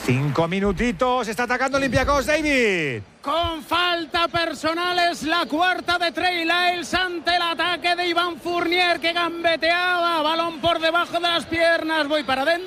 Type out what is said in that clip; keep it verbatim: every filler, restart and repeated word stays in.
Cinco minutitos, está atacando Olympiacos, David. Con falta personal es la cuarta de Trey Lyles ante el ataque de Ivan Fournier que gambeteaba, balón por debajo de las piernas, voy para adentro.